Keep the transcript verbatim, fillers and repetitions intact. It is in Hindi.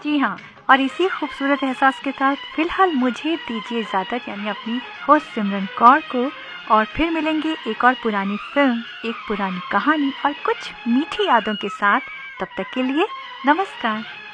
जी हाँ, और इसी खूबसूरत एहसास के साथ फिलहाल मुझे दीजिए इजाज़त, यानी अपनी होस्ट सिमरन कौर को। और फिर मिलेंगे एक और पुरानी फिल्म, एक पुरानी कहानी और कुछ मीठी यादों के साथ। तब तक के लिए नमस्कार।